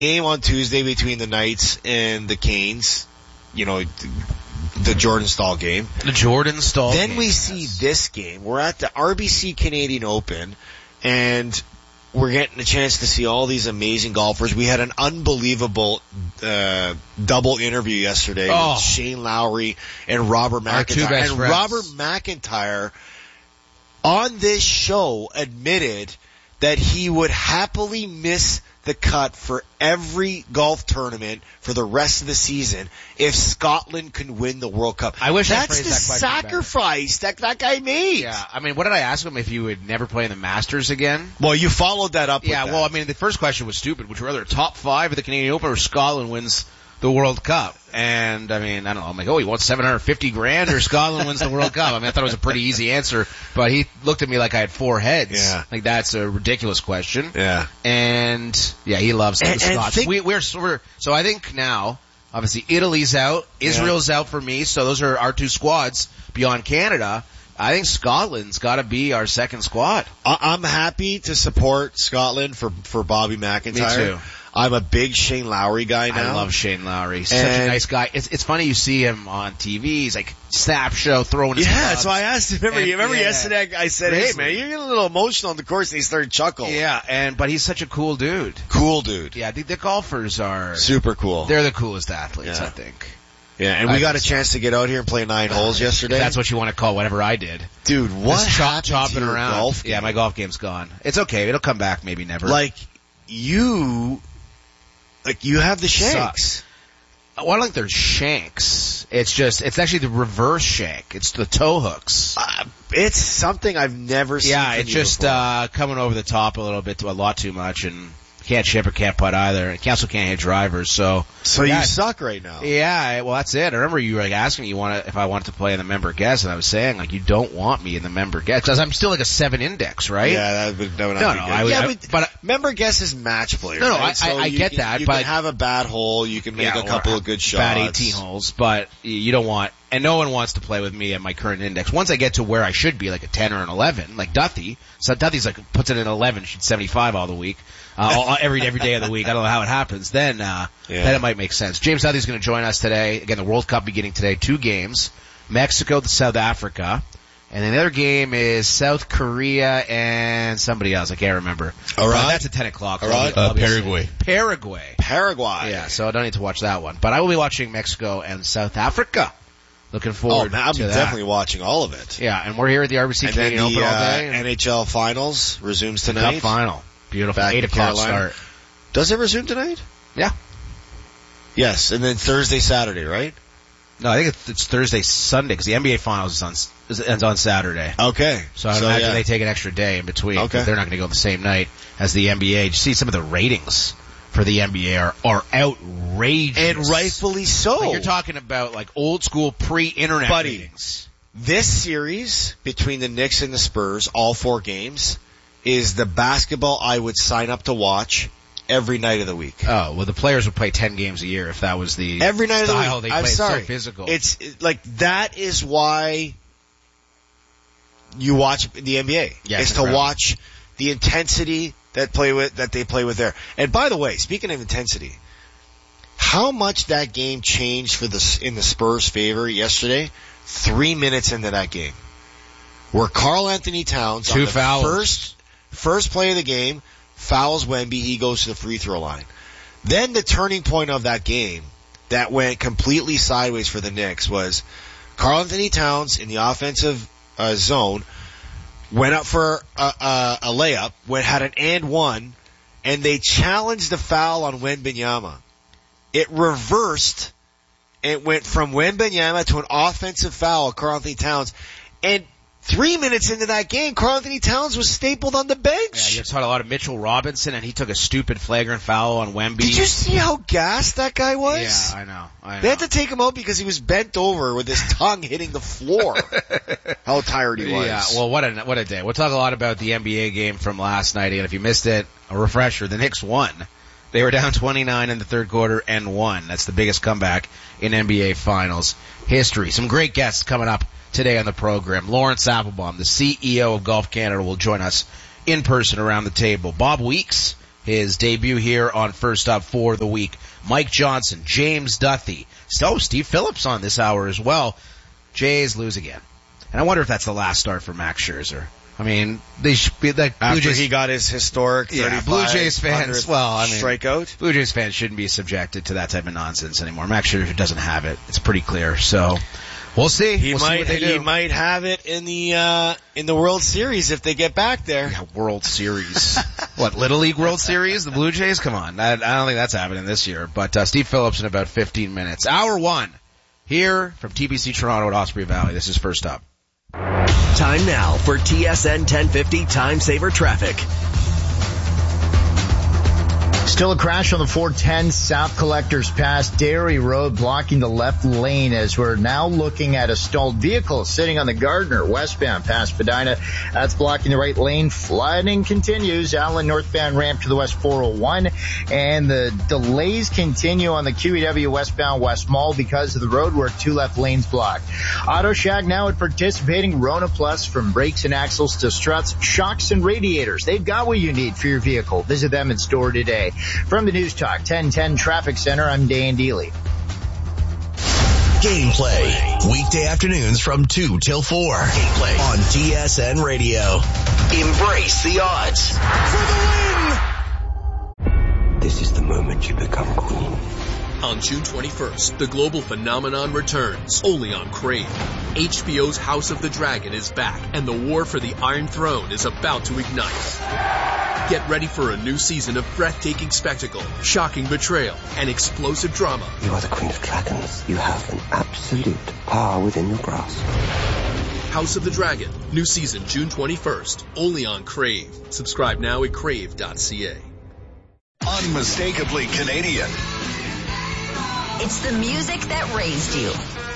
game on Tuesday between the Knights and the Canes, you know, the Jordan Staal game. The Jordan Staal Then game, we see this game. We're at the RBC Canadian Open, and we're getting a chance to see all these amazing golfers. We had an unbelievable double interview yesterday with Shane Lowry and Robert McIntyre. Our two best and friends. Robert McIntyre on this show admitted that he would happily miss the cut for every golf tournament for the rest of the season if Scotland can win the World Cup. I wish that's I phrased the that question sacrifice that guy made. Yeah, I mean, what did I ask him if he would never play in the Masters again? Well, you followed that up with that. Well, I mean, the first question was stupid. Would you rather top 5 at the Canadian Open or Scotland wins the World Cup? And I mean, I don't know. I'm like, he wants $750,000 or Scotland wins the World Cup. I mean, I thought it was a pretty easy answer, but he looked at me like I had 4 heads. Yeah. Like that's a ridiculous question. Yeah. And yeah, he loves the Scots. So I think now, obviously Italy's out, Israel's out for me, so those are our 2 squads beyond Canada. I think Scotland's got to be our second squad. I'm happy to support Scotland for Bobby McIntyre. Me too. I'm a big Shane Lowry guy now. I love Shane Lowry. He's such a nice guy. It's funny you see him on TV. He's like snap show throwing his clubs. So I asked him. Remember yesterday I said, "Hey man, you're getting a little emotional on the course," and he started chuckling. Yeah, but he's such a cool dude. Cool dude. Yeah, I think the golfers are super cool. They're the coolest athletes, I think. Yeah, and we got a chance to get out here and play 9 holes yesterday. That's what you want to call whatever I did. Dude, what happened chopping to your around. golf game? Yeah, my golf game's gone. It's okay. It'll come back, maybe never. You have the shanks. Well, I don't think they're shanks. It's actually the reverse shank. It's the toe hooks. It's something I've never seen. Yeah, it's just coming over the top a little bit, a lot too much, and can't chip or can't putt either. And also can't hit drivers, so you suck right now. Yeah, well that's it. I remember you were asking me if I wanted to play in the member guest, and I was saying you don't want me in the member guest because I'm still a 7 index, right? Yeah, that would not be good. But member guest is match play. No, right? I get that. You but can have a bad hole, you can make a couple of good shots. Bad 18 holes, but you don't want. And no one wants to play with me at my current index. Once I get to where I should be, like a 10 or an 11, like Duthie. So Duthie's puts it in 11, shoots 75 all the week, every day of the week. I don't know how it happens. Then it might make sense. James Duthie's going to join us today. Again, the World Cup beginning today. 2 games: Mexico to South Africa, and then the other game is South Korea and somebody else. I can't remember. That's at 10 o'clock. Paraguay. Paraguay. Yeah, so I don't need to watch that one. But I will be watching Mexico and South Africa. Looking forward to that. I'm definitely watching all of it. Yeah, and we're here at the RBC Canadian Open all day. NHL Finals resumes tonight. Cup final. Beautiful. Back 8 o'clock start. Does it resume tonight? Yeah. Yes, and then Thursday, Saturday, right? No, I think it's Thursday, Sunday, because the NBA Finals ends on Saturday. Okay. So I imagine they take an extra day in between. Okay. They're not going to go the same night as the NBA. You see some of the ratings for the NBA are outrageous. And rightfully so. You're talking about old school pre-internet ratings. This series between the Knicks and the Spurs, all 4 games, is the basketball I would sign up to watch every night of the week. Oh, well the players would play 10 games a year if that was the every night style of the week. They I'm played. sorry. So physical. It's that is why you watch the NBA. Yes, it's to watch the intensity that they play with there. And by the way, speaking of intensity, how much that game changed in the Spurs' favor yesterday? 3 minutes into that game, where Karl Anthony Towns 2 on the fouls. first play of the game fouls Wemby. He goes to the free throw line. Then the turning point of that game that went completely sideways for the Knicks was Karl Anthony Towns in the offensive zone. Went up for a layup, had an and one, and they challenged the foul on Wembanyama. It reversed. It went from Wembanyama to an offensive foul of Karl Anthony Towns. And 3 minutes into that game, Karl Anthony Towns was stapled on the bench. Yeah, you saw a lot of Mitchell Robinson, and he took a stupid flagrant foul on Wemby. Did you see how gassed that guy was? Yeah, I know. They had to take him out because he was bent over with his tongue hitting the floor. How tired he was. Yeah, well, what a day. We'll talk a lot about the NBA game from last night, and if you missed it, a refresher, the Knicks won. They were down 29 in the third quarter and won. That's the biggest comeback in NBA Finals history. Some great guests coming up today on the program. Lawrence Applebaum, the CEO of Golf Canada, will join us in person around the table. Bob Weeks his debut here on First Up for the week. Mike Johnson, James Duthie, Steve Phillips on this hour as well. Jays lose again. And I wonder if that's the last start for Max Scherzer. I mean, they should be like after he got his historic 35 Blue Jays fans. Well, I mean, strikeout. Blue Jays fans shouldn't be subjected to that type of nonsense anymore. Max Scherzer doesn't have it. It's pretty clear. So we'll see. He see what they do. He might have it in the World Series if they get back there. Yeah, World Series. What, Little League World Series? The Blue Jays? Come on. I don't think that's happening this year. But Steve Phillips in about 15 minutes. Hour 1 here from TPC Toronto at Osprey Valley. This is First Up. Time now for TSN 1050 Time Saver Traffic. Still a crash on the 410 South Collectors Pass Dairy Road, blocking the left lane as we're now looking at a stalled vehicle sitting on the Gardner westbound past Spadina. That's blocking the right lane. Flooding continues. Allen northbound ramp to the West 401. And the delays continue on the QEW westbound West Mall because of the road work. 2 left lanes blocked. Auto Shack now at participating Rona Plus, from brakes and axles to struts, shocks and radiators. They've got what you need for your vehicle. Visit them in store today. From the News Talk 1010 Traffic Center, I'm Dan Deely. Gameplay, weekday afternoons from 2 till 4. Gameplay on TSN Radio. Embrace the odds for the win. This is the moment you become queen. On June 21st, the global phenomenon returns, only on Crave. HBO's House of the Dragon is back, and the war for the Iron Throne is about to ignite. Get ready for a new season of breathtaking spectacle, shocking betrayal, and explosive drama. You are the Queen of Dragons. You have an absolute power within your grasp. House of the Dragon, new season June 21st, only on Crave. Subscribe now at crave.ca. Unmistakably Canadian. It's the music that raised you.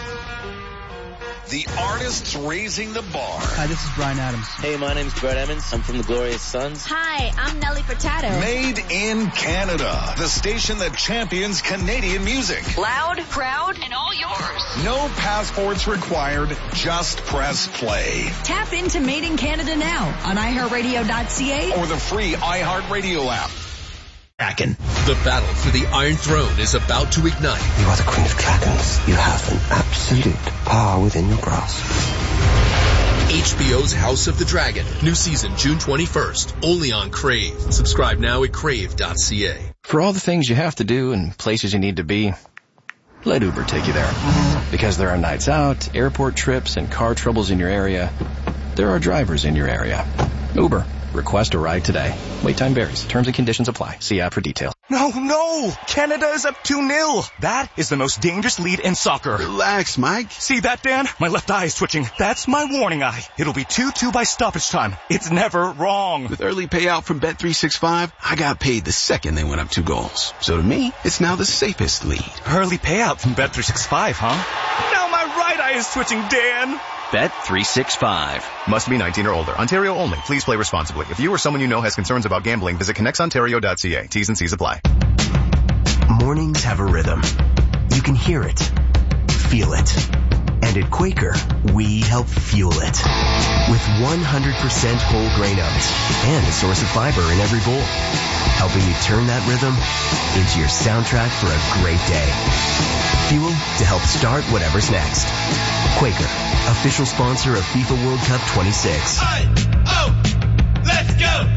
The artists raising the bar. Hi, this is Bryan Adams. Hey, my name's Brett Emmons. I'm from the Glorious Sons. Hi, I'm Nelly Furtado. Made in Canada. The station that champions Canadian music. Loud, proud, and all yours. No passports required. Just press play. Tap into Made in Canada now on iHeartRadio.ca or the free iHeartRadio app. The battle for the Iron Throne is about to ignite. You are the Queen of Dragons. You have an absolute power within your grasp. HBO's House of the Dragon, new season June 21st, only on Crave. Subscribe now at crave.ca. For all the things you have to do and places you need to be, let Uber take you there. Because there are nights out, airport trips, and car troubles in your area, there are drivers in your area. Uber. Request a ride today. Wait time varies. Terms and conditions apply. See app for details. No! Canada is up 2-0. That is the most dangerous lead in soccer. Relax, Mike. See that, Dan? My left eye is twitching. That's my warning eye. It'll be 2-2 by stoppage time. It's never wrong. With early payout from Bet365, I got paid the second they went up 2 goals. So to me, it's now the safest lead. Early payout from Bet365, huh? Now my right eye is twitching, Dan. Bet365. Must be 19 or older. Ontario only. Please play responsibly. If you or someone you know has concerns about gambling, visit connectsontario.ca. T's and C's apply. Mornings have a rhythm. You can hear it, feel it. And at Quaker, we help fuel it. With 100% whole grain oats and a source of fiber in every bowl. Helping you turn that rhythm into your soundtrack for a great day. Fuel to help start whatever's next. Quaker, official sponsor of FIFA World Cup 26. Let's go!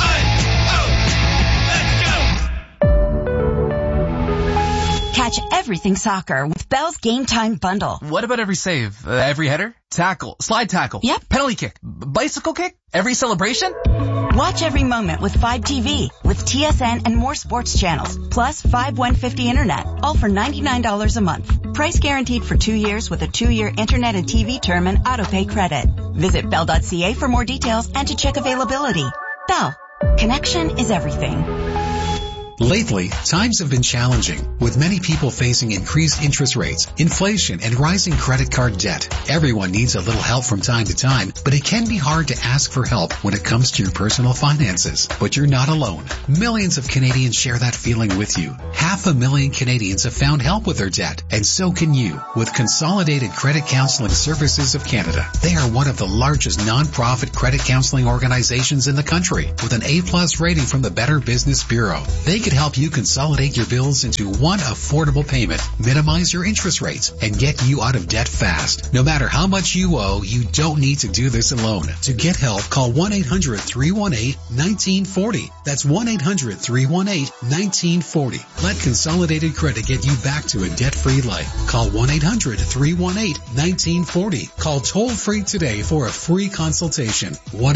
Catch everything soccer with Bell's Game Time Bundle. What about every save? Every header? Tackle? Slide tackle? Yep. Penalty kick? Bicycle kick? Every celebration? Watch every moment with 5TV, with TSN and more sports channels, plus 5150 internet, all for $99 a month. Price guaranteed for 2 years with a 2-year internet and TV term and autopay credit. Visit Bell.ca for more details and to check availability. Bell. Connection is everything. Lately, times have been challenging, with many people facing increased interest rates, inflation, and rising credit card debt. Everyone needs a little help from time to time, but it can be hard to ask for help when it comes to your personal finances. But you're not alone. Millions of Canadians share that feeling with you. 500,000 Canadians have found help with their debt, and so can you with Consolidated Credit Counseling Services of Canada. They are one of the largest non-profit credit counseling organizations in the country, with an A+ rating from the Better Business Bureau. They could help you consolidate your bills into one affordable payment, minimize your interest rates, and get you out of debt fast. No matter how much you owe, you don't need to do this alone. To get help, call 1-800-318-1940. That's 1-800-318-1940. Let Consolidated Credit get you back to a debt-free life. Call 1-800-318-1940. Call toll-free today for a free consultation.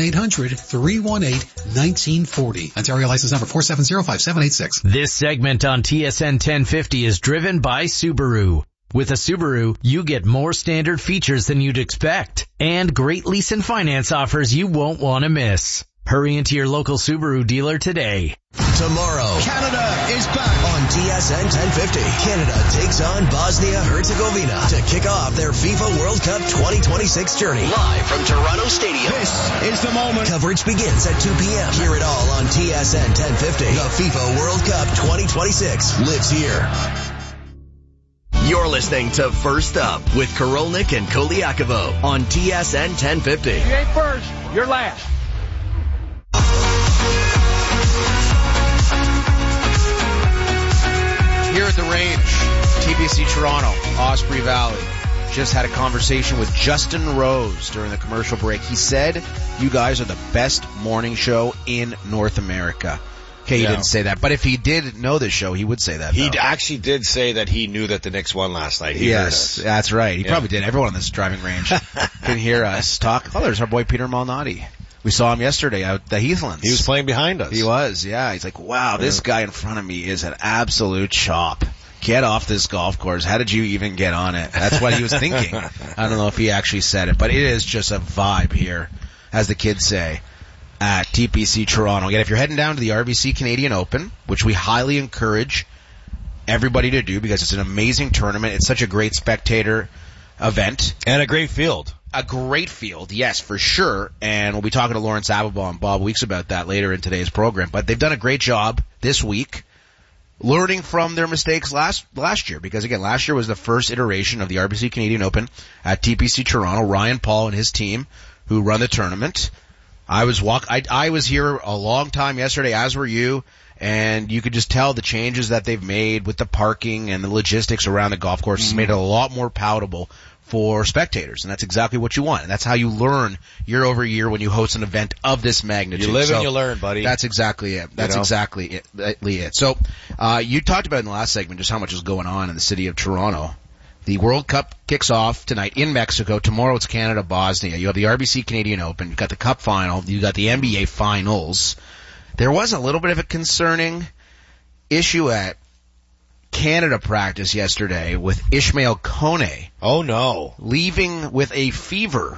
1-800-318-1940. Ontario license number 4705786. This segment on TSN 1050 is driven by Subaru. With a Subaru, you get more standard features than you'd expect and great lease and finance offers you won't want to miss. Hurry into your local Subaru dealer today. Tomorrow, Canada is back on TSN 1050. Canada takes on Bosnia-Herzegovina to kick off their FIFA World Cup 2026 journey. Live from Toronto Stadium. This is the moment. Coverage begins at 2 p.m. Hear it all on TSN 1050. The FIFA World Cup 2026 lives here. You're listening to First Up with Korolnik and Koliakovo on TSN 1050. You ain't first, you're last. Here at the range, TPC Toronto, Osprey Valley. Just had a conversation with Justin Rose during the commercial break. He said, you guys are the best morning show in North America. Okay, he didn't say that, but if he did know this show, he would say that. He actually did say that he knew that the Knicks won last night. Yes, that's right. He probably did. Everyone on this driving range can hear us talk. Oh, there's our boy Peter Malnati. We saw him yesterday out at the Heathlands. He was playing behind us. He was, yeah. He's like, wow, this guy in front of me is an absolute chop. Get off this golf course. How did you even get on it? That's what he was thinking. I don't know if he actually said it, but it is just a vibe here, as the kids say, at TPC Toronto. Again, if you're heading down to the RBC Canadian Open, which we highly encourage everybody to do because it's an amazing tournament. It's such a great spectator event. And a great field. A great field, yes, for sure. And we'll be talking to Lawrence Ababa and Bob Weeks about that later in today's program. But they've done a great job this week learning from their mistakes last year. Because, again, last year was the first iteration of the RBC Canadian Open at TPC Toronto. Ryan Paul and his team, who run the tournament. I was here a long time yesterday, as were you. And you could just tell the changes that they've made with the parking and the logistics around the golf course has made it a lot more palatable for spectators, and that's exactly what you want. And that's how you learn year over year when you host an event of this magnitude. You live and you learn, buddy. That's exactly it. That's exactly it. So, you talked about in the last segment just how much is going on in the city of Toronto. The World Cup kicks off tonight in Mexico. Tomorrow it's Canada-Bosnia. You have the RBC Canadian Open. You've got the Cup Final. You've got the NBA Finals. There was a little bit of a concerning issue at Canada practice yesterday with Ishmael Kone. Oh no. Leaving with a fever.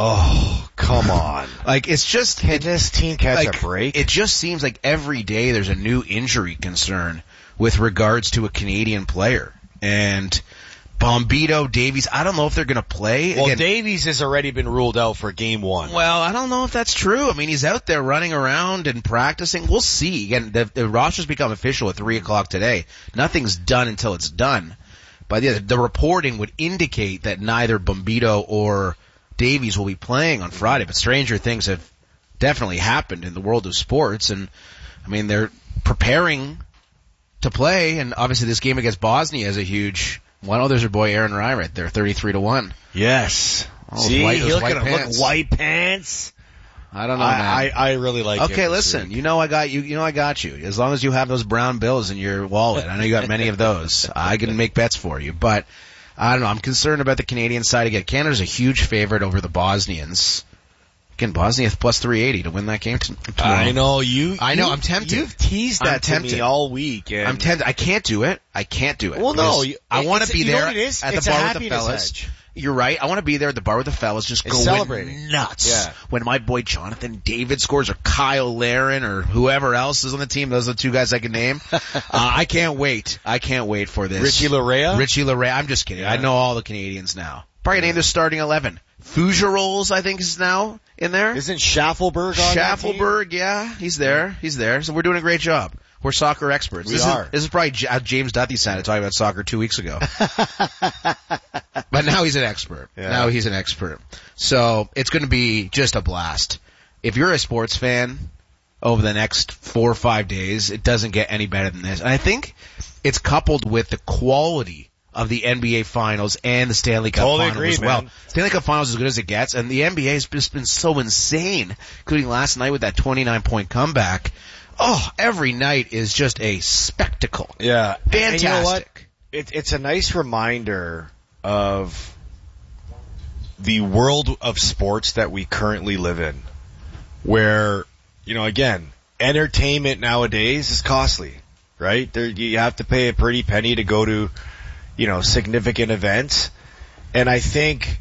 Oh, come on. Like, it's just... Can this team catch a break? It just seems like every day there's a new injury concern with regards to a Canadian player. And Bombito, Davies, I don't know if they're going to play. Well, Davies has already been ruled out for game one. Well, I don't know if that's true. I mean, he's out there running around and practicing. We'll see. Again, the roster's become official at 3 o'clock today. Nothing's done until it's done. But yeah, the reporting would indicate that neither Bombito or Davies will be playing on Friday. But stranger things have definitely happened in the world of sports. And, I mean, they're preparing to play. And obviously this game against Bosnia is a huge... Well, oh, there's your boy Aaron Rai right there, 33-1. Yes. See, look at him. Look, white pants. I don't know, man. I really like it. Okay, listen. You know I got you. You know I got you. As long as you have those brown bills in your wallet. I know you got many of those. I can make bets for you. But, I don't know. I'm concerned about the Canadian side again. Canada's a huge favorite over the Bosnians. Again, Bosnia plus 380 to win that game tomorrow. I know I'm tempted. You've teased that to me all week. And I'm tempted. I can't do it. Well, no. I want to be there at the bar with the fellas. you're right. I want to be there at the bar with the fellas, just going celebrating. Nuts. Yeah. When my boy Jonathan David scores, or Kyle Laren, or whoever else is on the team. Those are the two guys I can name. I can't wait. I can't wait for this. Richie Larea? I'm just kidding. Yeah. I know all the Canadians now. Probably name their starting 11. Fougerolles, I think, is now in there. Isn't Schaffelberg on that team? Schaffelberg, yeah. He's there. So we're doing a great job. We're soccer experts. This is probably how James Duthie sounded talking about soccer 2 weeks ago. But now he's an expert. Yeah. So it's going to be just a blast. If you're a sports fan over the next 4 or 5 days, it doesn't get any better than this. And I think it's coupled with the quality of the NBA Finals and the Stanley Cup Finals as well. Man. Stanley Cup Finals is as good as it gets, and the NBA has just been so insane, including last night with that 29-point comeback. Oh, every night is just a spectacle. Yeah. Fantastic. And you know what? It's a nice reminder of the world of sports that we currently live in, where, again, entertainment nowadays is costly, right? You have to pay a pretty penny to go to, significant events. And I think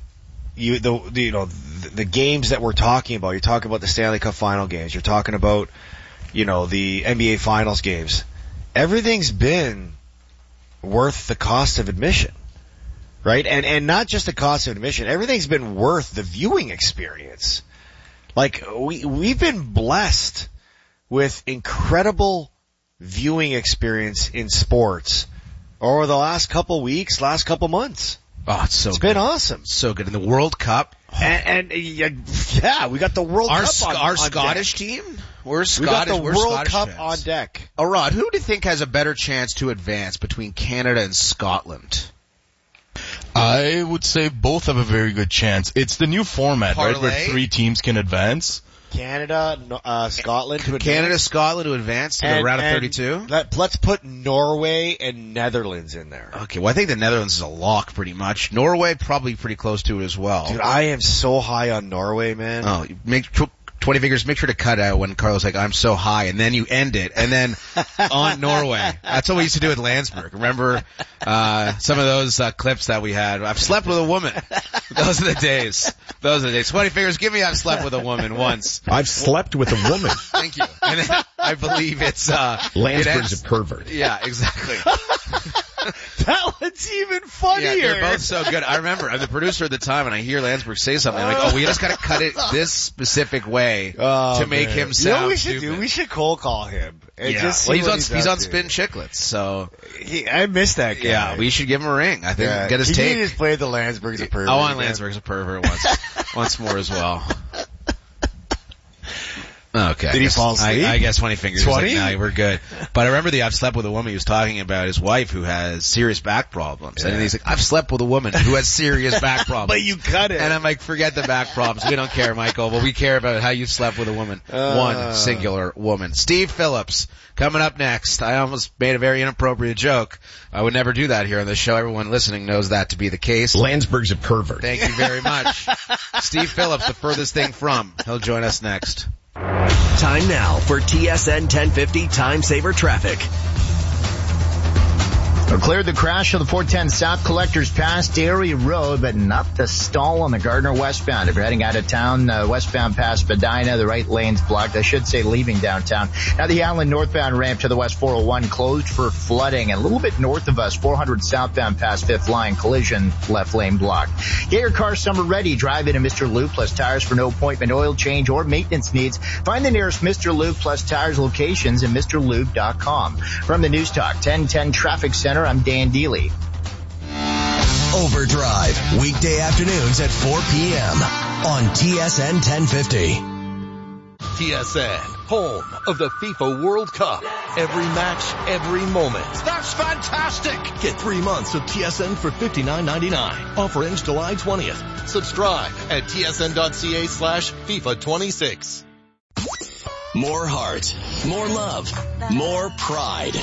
the games that we're talking about, you're talking about the Stanley Cup final games, you're talking about, the NBA Finals games. Everything's been worth the cost of admission, right? And not just the cost of admission. Everything's been worth the viewing experience. Like, we've been blessed with incredible viewing experience in sports over the last couple weeks, last couple months. Oh, it's been awesome. So good. In the World Cup. And we got the World Cup on our Scottish deck. Team? We got the World Cup on deck. Oh, Rod, who do you think has a better chance to advance between Canada and Scotland? I would say both have a very good chance. It's the new format, Parlay? right, where 3 teams can advance. Scotland to advance. Canada, Scotland to advance to the round of 32? Let's put Norway and Netherlands in there. Okay, well I think the Netherlands is a lock pretty much. Norway probably pretty close to it as well. Dude, I am so high on Norway, man. Oh, 20 fingers, make sure to cut out when Carlos like, I'm so high, and then you end it, and then on Norway. That's what we used to do with Landsberg. Remember, some of those, clips that we had? I've slept with a woman. Those are the days. 20 fingers, give me I've slept with a woman once. I've slept with a woman. Thank you. And then I believe it's, Landsberg's a pervert. Yeah, exactly. That one's even funnier. Yeah, they're both so good. I remember, I'm the producer at the time, and I hear Landsberg say something. I'm like, we just gotta cut it this specific way to make him sound what we should do? We should cold call him. And just see he's on Spin Chicklets, so. I miss that guy. Yeah, we should give him a ring. I think, get his take. He just played the Landsberg's a pervert. I want Landsberg's a pervert once more as well. Okay. Did he fall asleep? I guess 20 fingers. 20? Like, no, we're good. But I remember I've slept with a woman he was talking about his wife who has serious back problems. Yeah. And he's like, I've slept with a woman who has serious back problems. But you cut it. And I'm like, forget the back problems. We don't care, Michael, but we care about how you slept with a woman. One singular woman. Steve Phillips coming up next. I almost made a very inappropriate joke. I would never do that here on the show. Everyone listening knows that to be the case. Landsberg's a pervert. Thank you very much. Steve Phillips, the furthest thing from. He'll join us next. Time now for TSN 1050 Time Saver Traffic. Cleared the crash of the 410 South Collectors Pass, Dairy Road, but not the stall on the Gardner westbound. If you're heading out of town, westbound past Spadina, the right lane's blocked. I should say leaving downtown. Now the Allen northbound ramp to the West 401 closed for flooding, and a little bit north of us, 400 southbound past 5th line, collision, left lane blocked. Get your car summer ready. Drive in to Mr. Lube plus tires for no appointment oil change or maintenance needs. Find the nearest Mr. Lube plus tires locations at MrLube.com. From the News Talk 1010 Traffic Center, I'm Dan Deely. Overdrive, weekday afternoons at 4 p.m. on TSN 1050. TSN, home of the FIFA World Cup. Every match, every moment. That's fantastic! Get 3 months of TSN for $59.99. Offer ends July 20th. Subscribe at tsn.ca/FIFA26. More heart, more love, more pride.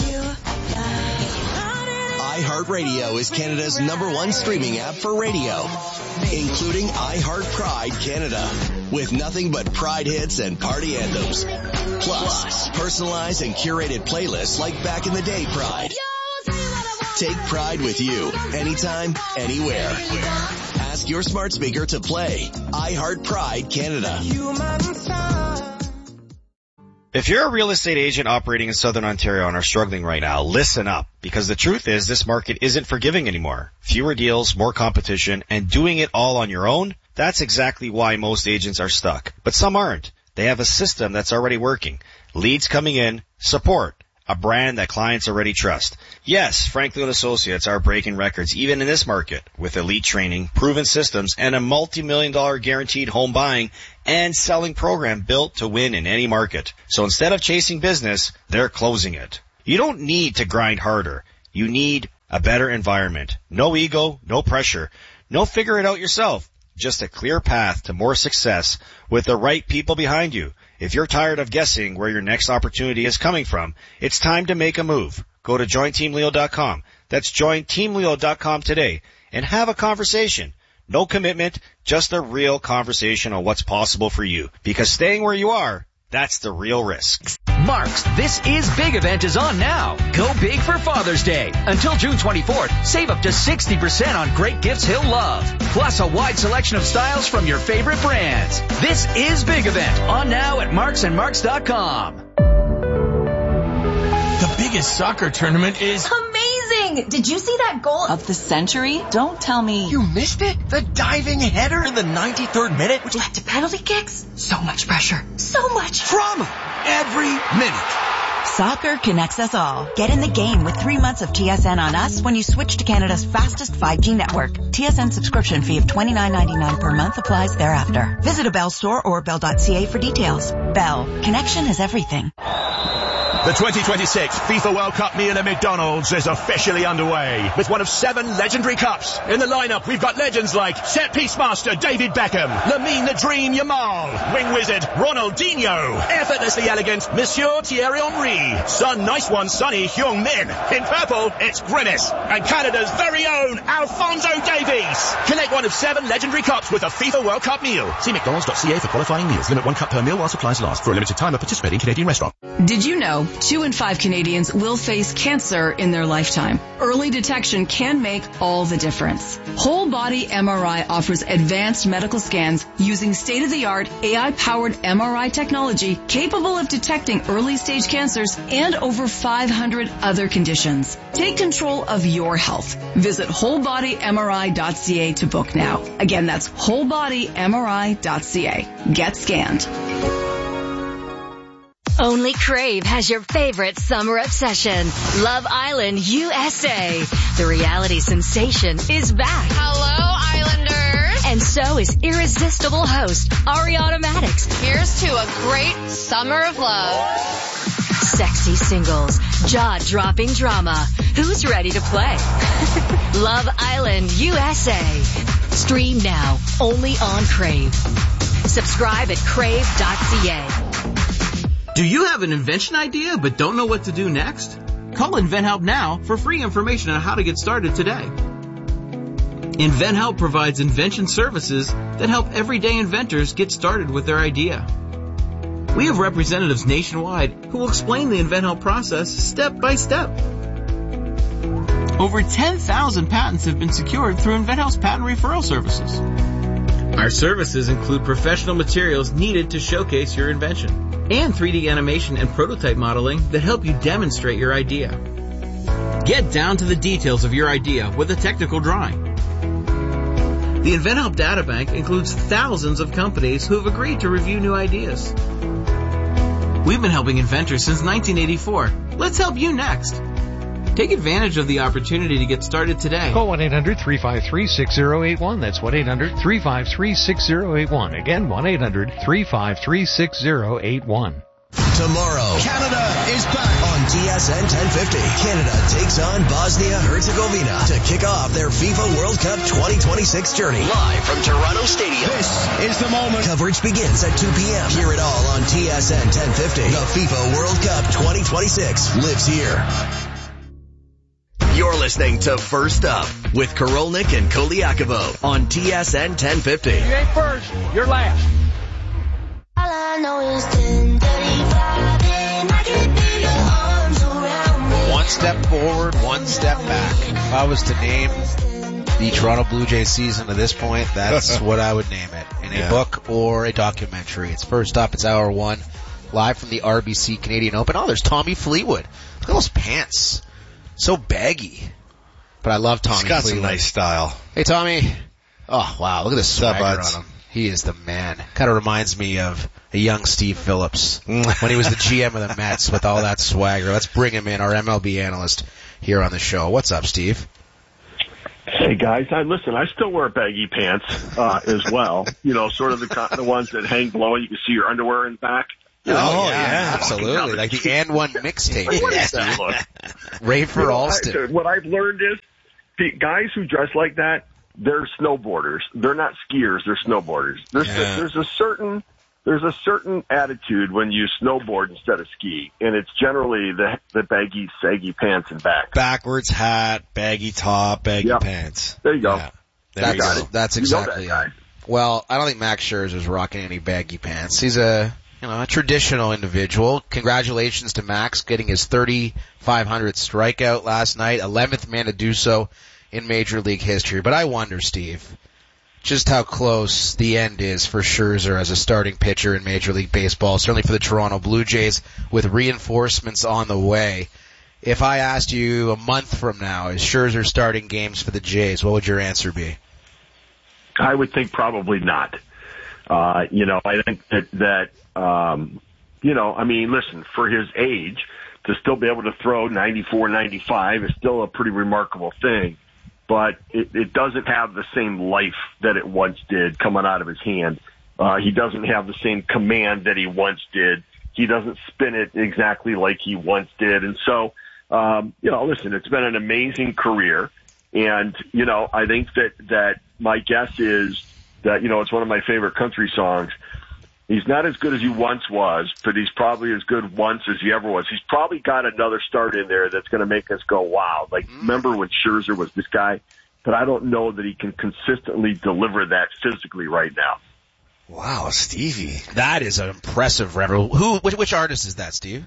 iHeartRadio is Canada's #1 streaming app for radio, including iHeart Pride Canada, with nothing but Pride hits and party anthems. Plus, personalized and curated playlists like Back in the Day Pride. Take pride with you, anytime, anywhere. Ask your smart speaker to play iHeart Pride Canada. If you're a real estate agent operating in Southern Ontario and are struggling right now, listen up, because the truth is this market isn't forgiving anymore. Fewer deals, more competition, and doing it all on your own? That's exactly why most agents are stuck. But some aren't. They have a system that's already working. Leads coming in, support, a brand that clients already trust. Yes, Franklin Associates are breaking records even in this market with elite training, proven systems, and a multi-million-dollar guaranteed home buying and selling program built to win in any market. So instead of chasing business, they're closing it. You don't need to grind harder. You need a better environment. No ego, no pressure. No figure it out yourself. Just a clear path to more success with the right people behind you. If you're tired of guessing where your next opportunity is coming from, it's time to make a move. Go to jointeamleo.com. That's jointeamleo.com today and have a conversation. No commitment, just a real conversation on what's possible for you. Because staying where you are, that's the real risk. Mark's This Is Big event is on now. Go big for Father's Day. Until June 24th, save up to 60% on great gifts he'll love. Plus a wide selection of styles from your favorite brands. This Is Big event on now at marksandmarks.com. The biggest soccer tournament is amazing! Did you see that goal of the century? Don't tell me. You missed it? The diving header in the 93rd minute, which led to penalty kicks? So much pressure. So much drama. Every minute. Soccer connects us all. Get in the game with 3 months of TSN on us when you switch to Canada's fastest 5G network. TSN subscription fee of $29.99 per month applies thereafter. Visit a Bell store or bell.ca for details. Bell. Connection is everything. The 2026 FIFA World Cup meal at McDonald's is officially underway with one of 7 legendary cups. In the lineup, we've got legends like set-piece master David Beckham, Lamine the Dream Yamal, wing wizard Ronaldinho, effortlessly elegant Monsieur Thierry Henry, Sun Nice One Sonny Heung-min. In purple, it's Grimace, and Canada's very own Alphonso Davies. Collect one of 7 legendary cups with a FIFA World Cup meal. See mcdonalds.ca for qualifying meals. Limit 1 cup per meal while supplies last. For a limited time at participating Canadian restaurant. Did you know 2 in 5 Canadians will face cancer in their lifetime? Early detection can make all the difference. Whole Body MRI offers advanced medical scans using state-of-the-art AI-powered MRI technology capable of detecting early-stage cancers and over 500 other conditions. Take control of your health. Visit wholebodymri.ca to book now. Again, that's wholebodymri.ca. Get scanned. Only Crave has your favorite summer obsession, Love Island USA. The reality sensation is back. Hello, Islanders. And so is irresistible host Ariana Maddox. Here's to a great summer of love. Sexy singles, jaw-dropping drama. Who's ready to play? Love Island USA. Stream now, only on Crave. Subscribe at crave.ca. Do you have an invention idea but don't know what to do next? Call InventHelp now for free information on how to get started today. InventHelp provides invention services that help everyday inventors get started with their idea. We have representatives nationwide who will explain the InventHelp process step by step. Over 10,000 patents have been secured through InventHelp's patent referral services. Our services include professional materials needed to showcase your invention and 3D animation and prototype modeling that help you demonstrate your idea. Get down to the details of your idea with a technical drawing. The InventHelp Databank includes thousands of companies who have agreed to review new ideas. We've been helping inventors since 1984. Let's help you next. Take advantage of the opportunity to get started today. Call 1-800-353-6081. That's 1-800-353-6081. Again, 1-800-353-6081. Tomorrow, Canada is back on TSN 1050. Canada takes on Bosnia-Herzegovina to kick off their FIFA World Cup 2026 journey. Live from Toronto Stadium. This is the moment. Coverage begins at 2 p.m. Hear it all on TSN 1050. The FIFA World Cup 2026 lives here. You're listening to First Up with Korolnik and Koliakovo on TSN 1050. You ain't first, you're last. All I know is 10:35 and I can feel your arms around me. Once step forward, one step back. If I was to name the Toronto Blue Jays season to this point, that's what I would name it. In a book or a documentary. It's first up, it's hour one, live from the RBC Canadian Open. Oh, there's Tommy Fleetwood. Look at those pants. So baggy. But I love Tommy Fleetwood. He's got some nice style. Hey, Tommy. Oh, wow. Look at the swagger on him. He is the man. Kind of reminds me of a young Steve Phillips when he was the GM of the Mets with all that swagger. Let's bring him in, our MLB analyst here on the show. What's up, Steve? Hey, guys. Listen, I still wear baggy pants as well. You know, sort of the ones that hang below and you can see your underwear in the back. Oh, yeah, absolutely. Like the And One mixtape. What is that look? Ray for Alston. What I've learned is guys who dress like that, they're snowboarders. They're not skiers. They're snowboarders. There's a certain attitude when you snowboard instead of ski, and it's generally the baggy, saggy pants and back. Backwards hat, baggy top, baggy pants. There you go. Yeah. That's exactly it. Well, I don't think Max Scherzer's rocking any baggy pants. He's a traditional individual. Congratulations to Max getting his 3,500th strikeout last night, 11th man to do so in Major League history. But I wonder, Steve, just how close the end is for Scherzer as a starting pitcher in Major League Baseball, certainly for the Toronto Blue Jays with reinforcements on the way. If I asked you a month from now, is Scherzer starting games for the Jays, what would your answer be? I would think probably not. I think that listen, for his age, to still be able to throw 94, 95 is still a pretty remarkable thing. But it doesn't have the same life that it once did coming out of his hand. He doesn't have the same command that he once did. He doesn't spin it exactly like he once did. And so, listen, it's been an amazing career. And, I think that my guess is that, it's one of my favorite country songs. He's not as good as he once was, but he's probably as good once as he ever was. He's probably got another start in there that's going to make us go, wow. Like, remember when Scherzer was this guy? But I don't know that he can consistently deliver that physically right now. Wow, Stevie. That is an impressive record. Which artist is that, Steve?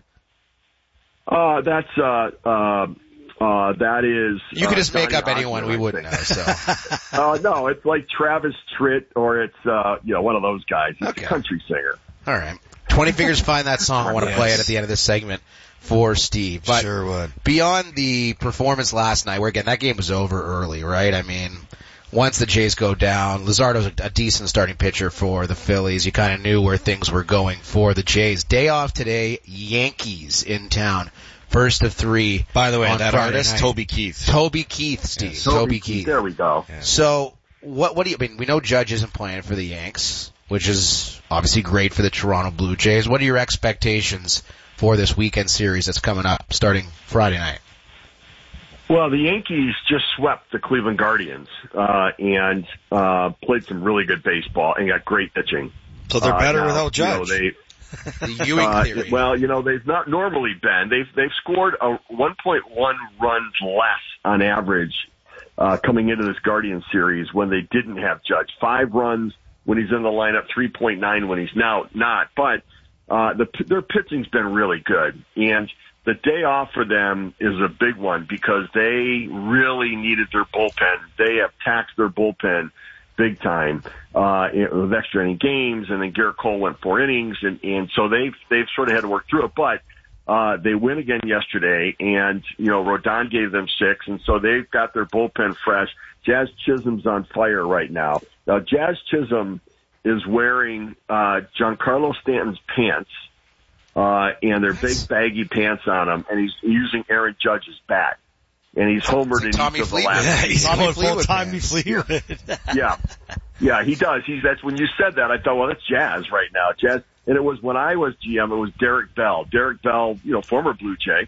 That is. You could just make up anyone, we wouldn't know. So. No, it's like Travis Tritt, or it's one of those guys. He's a country singer. All right, 20 Fingers find that song. I want to play it at the end of this segment for Steve. But sure would. Beyond the performance last night, where again that game was over early, right? I mean, once the Jays go down, Luzardo's a decent starting pitcher for the Phillies. You kind of knew where things were going for the Jays. Day off today, Yankees in town. First of three. By the way, that Friday artist, night. Toby Keith. Toby Keith, Steve. Yes. Toby Keith. There we go. Yeah. So, what do you, we know Judge isn't playing for the Yanks, which is obviously great for the Toronto Blue Jays. What are your expectations for this weekend series that's coming up starting Friday night? Well, the Yankees just swept the Cleveland Guardians, and played some really good baseball and got great pitching. So they're better without Judge. The Ewing theory. Well, they've not normally been. They've scored a 1.1 runs less on average coming into this Guardian series when they didn't have Judge. 5 runs when he's in the lineup, 3.9 when he's now not. But their pitching's been really good, and the day off for them is a big one because they really needed their bullpen. They have taxed their bullpen big time with extra inning games, and then Garrett Cole went 4 innings, and so they've sort of had to work through it. But they win again yesterday, and Rodon gave them 6, and so they've got their bullpen fresh. Jazz Chisholm's on fire right now. Now Jazz Chisholm is wearing Giancarlo Stanton's pants, and they're big baggy pants on him, and he's using Aaron Judge's bat. And he's homered in each of the last. Yeah, he's Tommy going full Tommy Fleetwood. Yeah, he does. That's when you said that, I thought, well, that's Jazz right now. Jazz, and it was when I was GM. It was Derek Bell. Derek Bell, former Blue Jay.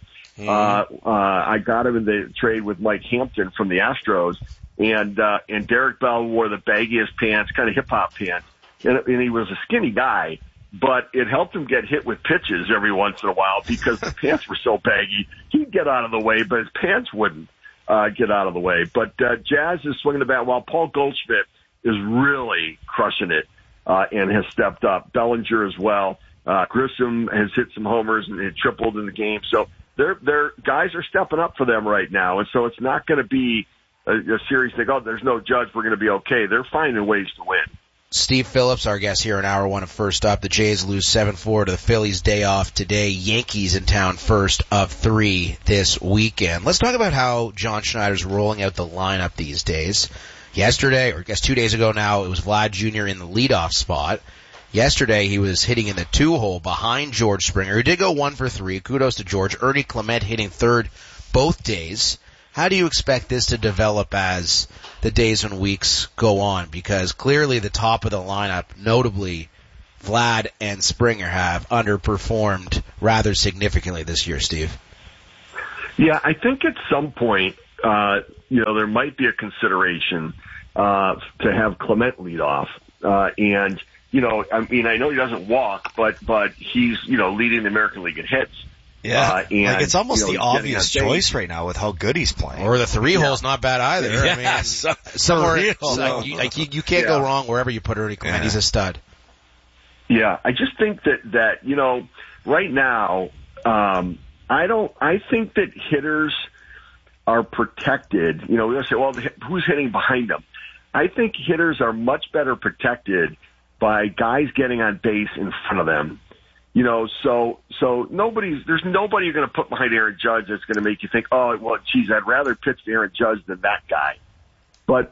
I got him in the trade with Mike Hampton from the Astros, and Derek Bell wore the baggiest pants, kind of hip hop pants, and he was a skinny guy. But it helped him get hit with pitches every once in a while because the pants were so baggy. He'd get out of the way, but his pants wouldn't get out of the way. But Jazz is swinging the bat while Paul Goldschmidt is really crushing it and has stepped up. Bellinger as well. Grissom has hit some homers and it tripled in the game. So their guys are stepping up for them right now, and so it's not going to be a series think, oh, there's no Judge, we're going to be okay. They're finding ways to win. Steve Phillips, our guest here in hour one of First Up. The Jays lose 7-4 to the Phillies day off today. Yankees in town first of 3 this weekend. Let's talk about how John Schneider's rolling out the lineup these days. Yesterday, or I guess 2 days ago now, it was Vlad Jr. in the leadoff spot. Yesterday, he was hitting in the 2-hole behind George Springer, who did go 1 for 3. Kudos to George. Ernie Clement hitting third both days. How do you expect this to develop as the days and weeks go on? Because clearly the top of the lineup, notably Vlad and Springer, have underperformed rather significantly this year, Steve. Yeah, I think at some point, there might be a consideration to have Clement lead off. And, I know he doesn't walk, but he's, leading the American League in hits. Yeah, and, it's almost the obvious choice right now with how good he's playing. Or the 3-hole's not bad either. Yeah, I mean, somewhere you can't go wrong wherever you put Ernie Clement. He's a stud. Yeah, I just think that right now, I think that hitters are protected. We'll say, well, who's hitting behind them? I think hitters are much better protected by guys getting on base in front of them. So there's nobody you're going to put behind Aaron Judge that's going to make you think, oh, well, geez, I'd rather pitch to Aaron Judge than that guy. But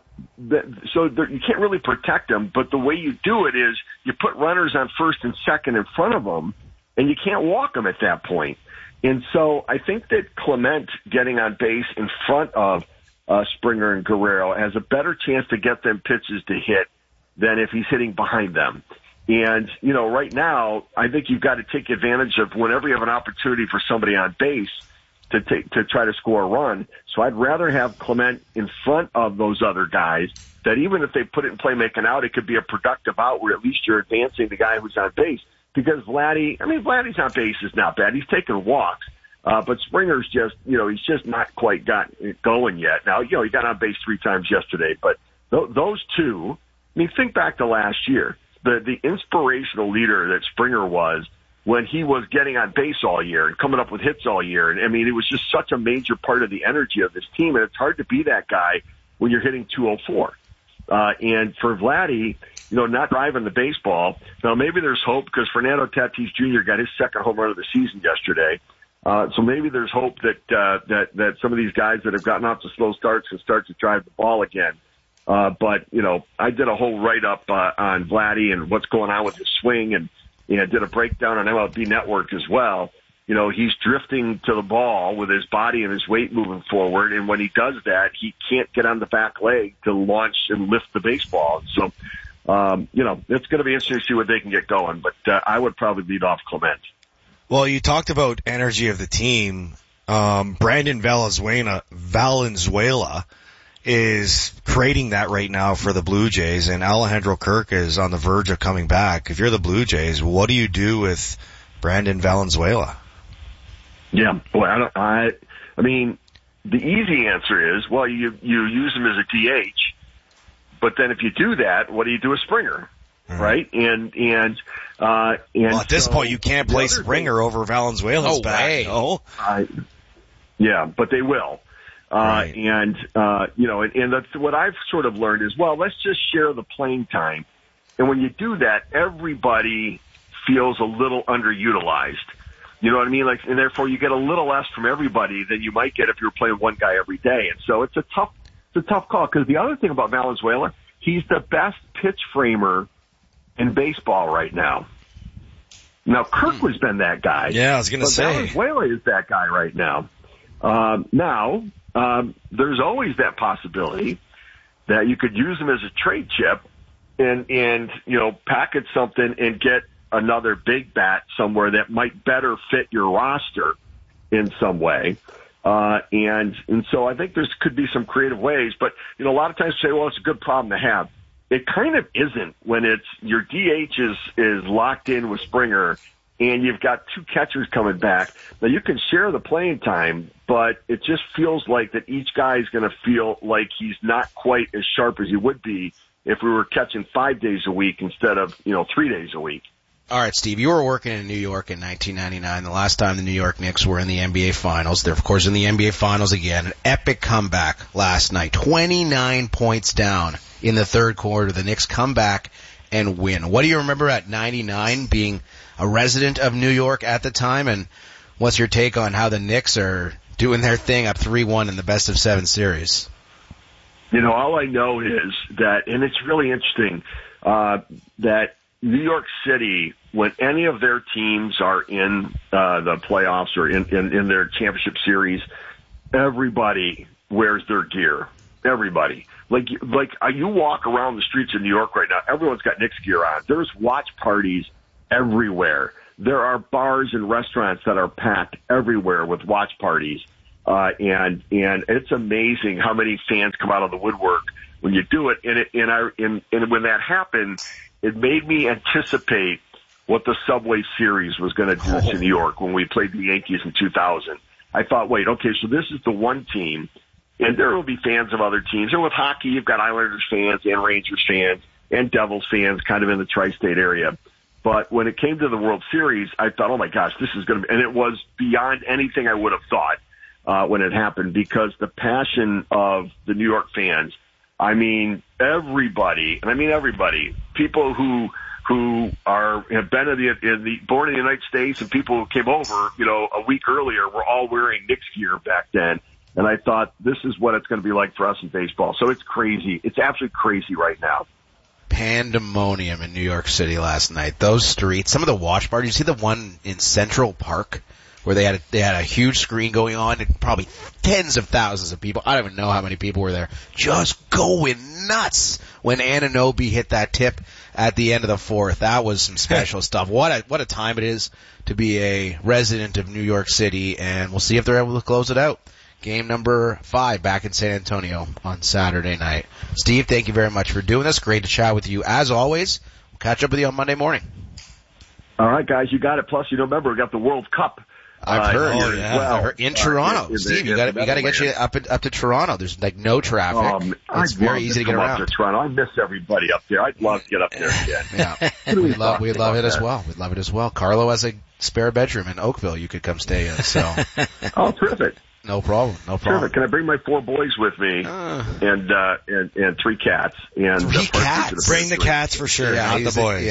you can't really protect him. But the way you do it is you put runners on first and second in front of them, and you can't walk them at that point. And so I think that Clement getting on base in front of Springer and Guerrero has a better chance to get them pitches to hit than if he's hitting behind them. And, right now, I think you've got to take advantage of whenever you have an opportunity for somebody on base to try to score a run. So I'd rather have Clement in front of those other guys that even if they put it in play, make an out, it could be a productive out where at least you're advancing the guy who's on base. Because Vladdy's on base is not bad. He's taking walks. But Springer's just, he's just not quite got it going yet. Now, he got on base 3 times yesterday, but those two, think back to last year. The inspirational leader that Springer was when he was getting on base all year and coming up with hits all year. And it was just such a major part of the energy of this team. And it's hard to be that guy when you're hitting 204. And for Vladdy, not driving the baseball. Now maybe there's hope because Fernando Tatis Jr. got his second home run of the season yesterday. So maybe there's hope that some of these guys that have gotten off to slow starts can start to drive the ball again. But I did a whole write-up on Vladdy and what's going on with his swing and did a breakdown on MLB Network as well. He's drifting to the ball with his body and his weight moving forward. And when he does that, he can't get on the back leg to launch and lift the baseball. So, it's going to be interesting to see what they can get going. But I would probably lead off Clement. Well, you talked about energy of the team. Brandon Valenzuela is creating that right now for the Blue Jays, and Alejandro Kirk is on the verge of coming back. If you're the Blue Jays, what do you do with Brandon Valenzuela? Yeah, boy, the easy answer is, well, you use him as a DH, but then if you do that, what do you do with Springer? Mm-hmm. Right? And at this point, you can't play Springer over Valenzuela's back. No. Yeah, but they will. Right. And that's what I've sort of learned is, well, let's just share the playing time. And when you do that, everybody feels a little underutilized. You know what I mean? And therefore you get a little less from everybody than you might get if you were playing one guy every day. And so it's a tough call. Because the other thing about Valenzuela, he's the best pitch framer in baseball right now. Now, Kirk has been that guy. Yeah, I was going to say. Valenzuela is that guy right now. There's always that possibility that you could use him as a trade chip and package something and get another big bat somewhere that might better fit your roster in some way. And so I think could be some creative ways, but a lot of times you say, well, it's a good problem to have. It kind of isn't when it's your DH is locked in with Springer and you've got 2 catchers coming back. Now you can share the playing time, but it just feels like that each guy is going to feel like he's not quite as sharp as he would be if we were catching 5 days a week instead of 3 days a week. All right, Steve, you were working in New York in 1999, the last time the New York Knicks were in the NBA Finals. They're, of course, in the NBA Finals again. An epic comeback last night. 29 points down in the third quarter. The Knicks come back and win. What do you remember at 99, being a resident of New York at the time, and what's your take on how the Knicks are doing their thing up 3-1 in the best-of-7 series? You know, all I know is that, and it's really interesting, that New York City, when any of their teams are in the playoffs or in their championship series, everybody wears their gear. Everybody. Like you walk around the streets of New York right now, everyone's got Knicks gear on. There's watch parties everywhere. There are bars and restaurants that are packed everywhere with watch parties. And it's amazing how many fans come out of the woodwork when you do it. And when that happened, it made me anticipate what the Subway Series was going to do to New York when we played the Yankees in 2000. I thought, wait, okay, so this is the one team, and there will be fans of other teams. And with hockey, you've got Islanders fans and Rangers fans and Devils fans kind of in the tri-state area. But when it came to the World Series, I thought, oh my gosh, this is going to be, and it was beyond anything I would have thought when it happened, because the passion of the New York fans, I mean, everybody, people who have been born in the United States and people who came over, a week earlier were all wearing Knicks gear back then. And I thought, this is what it's going to be like for us in baseball. So it's crazy. It's absolutely crazy right now. Pandemonium in New York City last night. Those streets, some of the watch parties. You see the one in Central Park where they had a huge screen going on and probably tens of thousands of people. I don't even know how many people were there. Just going nuts when Anunoby hit that tip at the end of the fourth. That was some special stuff. What a time it is to be a resident of New York City, and we'll see if they're able to close it out. Game number 5 back in San Antonio on Saturday night. Steve, thank you very much for doing this. Great to chat with you as always. We'll catch up with you on Monday morning. All right, guys, you got it. Plus, remember, we got the World Cup. I've heard. Well. I heard in Toronto. Steve, we got to get you up to Toronto. There's no traffic. It's very easy to get around. Up to Toronto. I miss everybody up there. I'd love to get up there again. Yeah, we'd love it as well. We'd love it as well. Carlo has a spare bedroom in Oakville. You could come stay in. So. Oh, terrific. No problem. Perfect. Can I bring my 4 boys with me and 3 cats? And 3 cats. Bring the cats for sure. Yeah, not the boys.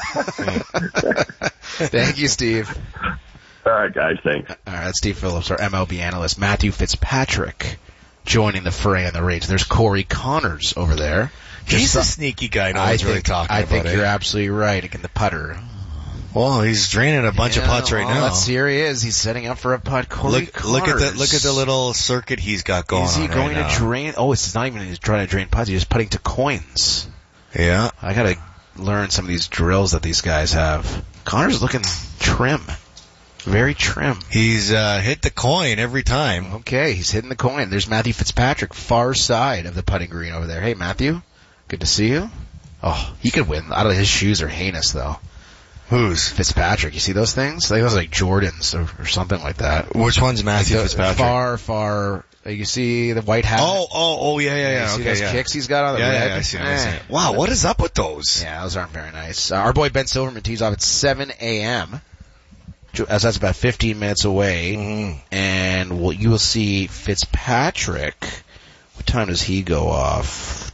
Yeah. Thank you, Steve. All right, guys. Thanks. All right, that's Steve Phillips, our MLB analyst. Matthew Fitzpatrick joining the fray on the Rage. There's Corey Connors over there. He's a sneaky guy. No one's really talking about it. I think you're absolutely right. Again, the putter. Well, he's draining a bunch of putts right now. Here he is. He's setting up for a putt. Look at the little circuit he's got going on. Is he going to drain? Oh, it's not even he's trying to drain putts. He's just putting to coins. Yeah. I got to learn some of these drills that these guys have. Connor's looking trim. Very trim. He's hit the coin every time. Okay, he's hitting the coin. There's Matthew Fitzpatrick, far side of the putting green over there. Hey, Matthew. Good to see you. Oh, he could win. I don't know, his shoes are heinous, though. Who's? Fitzpatrick. You see those things? Those like Jordans or something like that. Which one's Matthew Fitzpatrick? Far. You see the white hat? Yeah. You see those kicks he's got on the red? Yeah, I see. Wow, what is up with those? Yeah, those aren't very nice. Our boy Ben Silverman tees off at 7 a.m. As that's about 15 minutes away. And you will see Fitzpatrick. What time does he go off?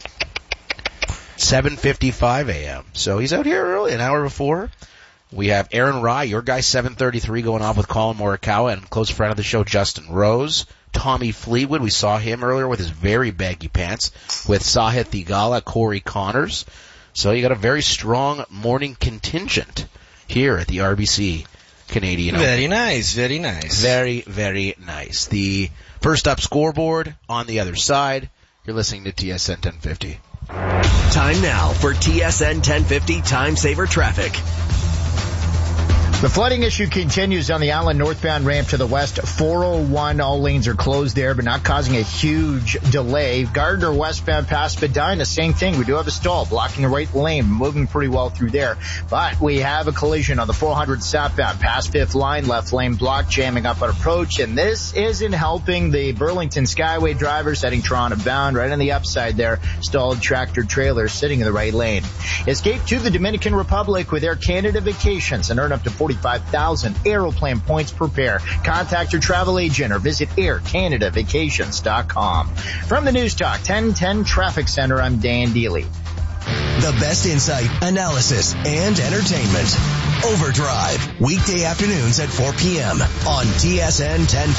7:55 a.m. So he's out here early, an hour before. We have Aaron Rye, your guy, 7:33, going off with Colin Morikawa, and close friend of the show, Justin Rose. Tommy Fleetwood, we saw him earlier with his very baggy pants, with Sahith Theegala, Corey Connors. So you got a very strong morning contingent here at the RBC Canadian Open. Very nice. Very, very nice. The first up scoreboard on the other side. You're listening to TSN 1050. Time now for TSN 1050 Time Saver Traffic. The flooding issue continues on the Island northbound ramp to the west. 401, all lanes are closed there, but not causing a huge delay. Gardner westbound past Spadina, same thing. We do have a stall blocking the right lane, moving pretty well through there. But we have a collision on the 400 southbound past 5th line, left lane block, jamming up on approach. And this isn't helping the Burlington Skyway drivers heading Toronto bound. Right on the upside there, stalled tractor trailer sitting in the right lane. Escape to the Dominican Republic with Air Canada Vacations and earn up to 45,000 Aeroplan points per pair. Contact your travel agent or visit aircanadavacations.com. From the News Talk 1010 Traffic Center, I'm Dan Deely. The best insight, analysis, and entertainment. Overdrive, weekday afternoons at 4 p.m. on TSN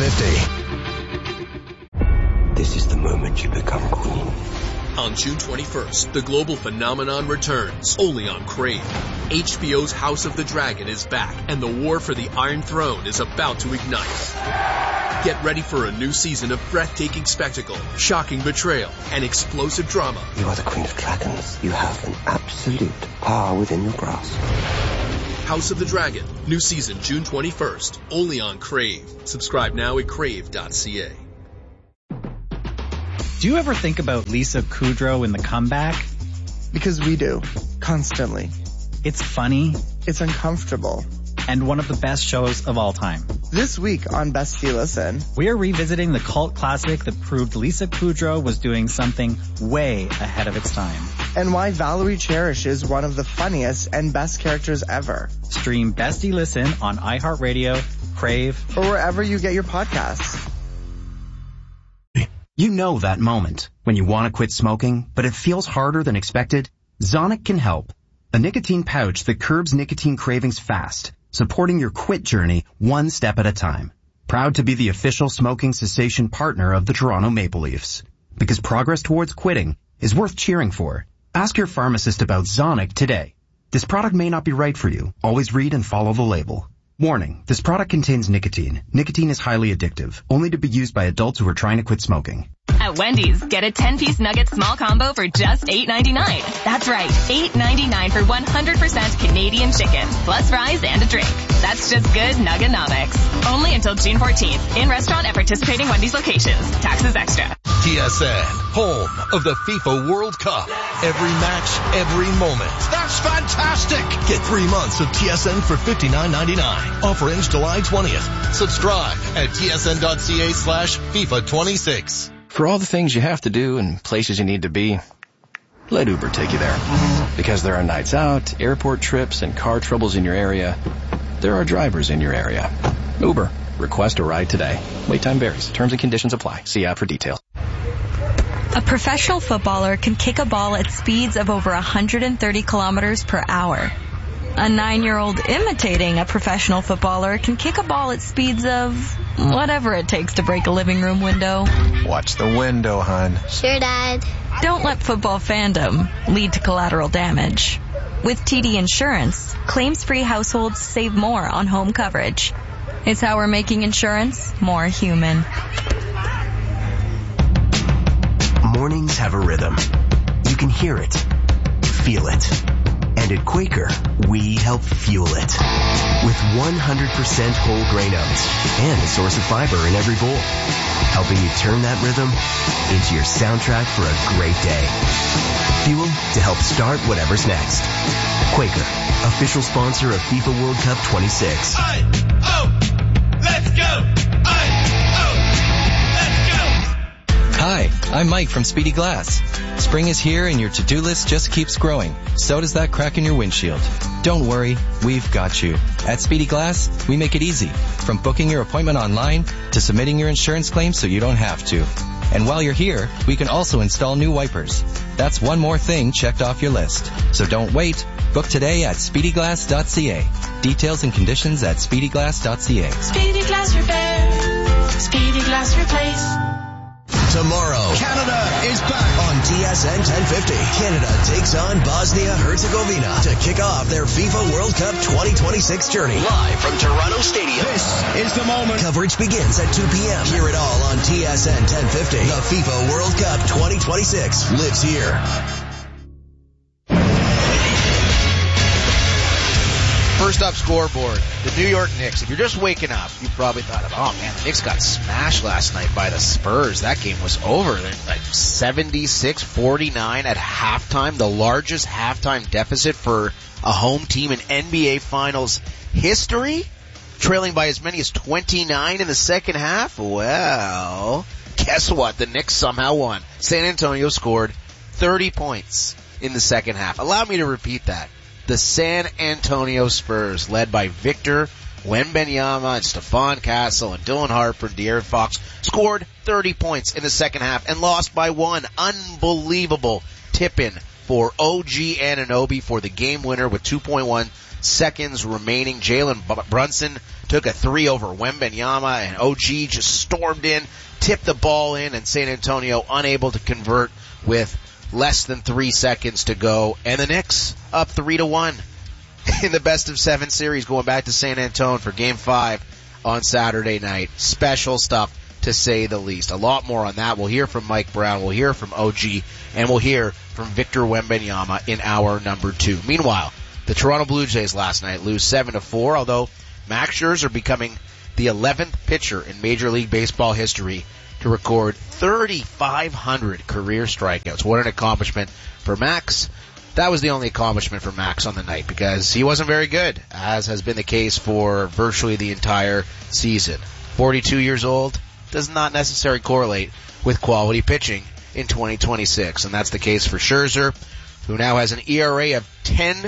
1050. This is the moment you become queen. On June 21st, the global phenomenon returns, only on Crave. HBO's House of the Dragon is back, and the war for the Iron Throne is about to ignite. Get ready for a new season of breathtaking spectacle, shocking betrayal, and explosive drama. You are the Queen of Dragons. You have an absolute power within your grasp. House of the Dragon, new season June 21st, only on Crave. Subscribe now at crave.ca. Do you ever think about Lisa Kudrow in The Comeback? Because we do. Constantly. It's funny. It's uncomfortable. And one of the best shows of all time. This week on Best You Listen, we are revisiting the cult classic that proved Lisa Kudrow was doing something way ahead of its time. And why Valerie Cherish is one of the funniest and best characters ever. Stream Best You Listen on iHeartRadio, Crave, or wherever you get your podcasts. You know that moment when you want to quit smoking, but it feels harder than expected? Zonic can help. A nicotine pouch that curbs nicotine cravings fast, supporting your quit journey one step at a time. Proud to be the official smoking cessation partner of the Toronto Maple Leafs. Because progress towards quitting is worth cheering for. Ask your pharmacist about Zonic today. This product may not be right for you. Always read and follow the label. Warning, this product contains nicotine. Nicotine is highly addictive, only to be used by adults who are trying to quit smoking. At Wendy's, get a 10-piece nugget small combo for just $8.99. That's right, $8.99 for 100% Canadian chicken, plus fries and a drink. That's just good Nuggenomics. Only until June 14th. In restaurant at participating Wendy's locations. Taxes extra. TSN, home of the FIFA World Cup. Every match, every moment. That's fantastic! Get 3 months of TSN for $59.99. Offer ends July 20th. Subscribe at tsn.ca/FIFA26. For all the things you have to do and places you need to be, let Uber take you there. Because there are nights out, airport trips, and car troubles in your area, there are drivers in your area. Uber. Request a ride today. Wait time varies. Terms and conditions apply. See app for details. A professional footballer can kick a ball at speeds of over 130 kilometers per hour. A 9-year-old imitating a professional footballer can kick a ball at speeds of whatever it takes to break a living room window. Watch the window, hon. Sure, Dad. Don't let football fandom lead to collateral damage. With TD Insurance, claims-free households save more on home coverage. It's how we're making insurance more human. Mornings have a rhythm. You can hear it, feel it. And at Quaker, we help fuel it. With 100% whole grain oats and a source of fiber in every bowl. Helping you turn that rhythm into your soundtrack for a great day. Fuel to help start whatever's next. Quaker, official sponsor of FIFA World Cup 26. Let's go! Hi, I'm Mike from Speedy Glass. Spring is here and your to-do list just keeps growing. So does that crack in your windshield. Don't worry, we've got you. At Speedy Glass, we make it easy. From booking your appointment online to submitting your insurance claim so you don't have to. And while you're here, we can also install new wipers. That's one more thing checked off your list. So don't wait. Book today at speedyglass.ca. Details and conditions at speedyglass.ca. Speedy Glass Repair. Speedy Glass Replace. Tomorrow, Canada is back on TSN 1050. Canada takes on Bosnia-Herzegovina to kick off their FIFA World Cup 2026 journey. Live from Toronto Stadium. This is the moment. Coverage begins at 2 p.m. Hear it all on TSN 1050. The FIFA World Cup 2026 lives here. First up, scoreboard. The New York Knicks. If you're just waking up, you probably thought, oh man, the Knicks got smashed last night by the Spurs. That game was over. They're like 76-49 at halftime. The largest halftime deficit for a home team in NBA Finals history. Trailing by as many as 29 in the second half. Well, guess what? The Knicks somehow won. San Antonio scored 30 points in the second half. Allow me to repeat that. The San Antonio Spurs, led by Victor Wembanyama and Stephon Castle and Dylan Harper and De'Aaron Fox, scored 30 points in the second half and lost by 1. Unbelievable tip-in for OG Anunoby for the game winner with 2.1 seconds remaining. Jalen Brunson took a 3 over Wembanyama, and OG just stormed in, tipped the ball in, and San Antonio unable to convert with less than 3 seconds to go, and the Knicks up 3-1 in the best of 7 series, going back to San Antonio for Game 5 on Saturday night. Special stuff, to say the least. A lot more on that. We'll hear from Mike Brown, we'll hear from OG, and we'll hear from Victor Wembanyama in hour number 2. Meanwhile, the Toronto Blue Jays last night lose 7-4, although Max Scherzer becoming the 11th pitcher in Major League Baseball history to record 3,500 career strikeouts. What an accomplishment for Max. That was the only accomplishment for Max on the night because he wasn't very good, as has been the case for virtually the entire season. 42 years old does not necessarily correlate with quality pitching in 2026, and that's the case for Scherzer, who now has an ERA of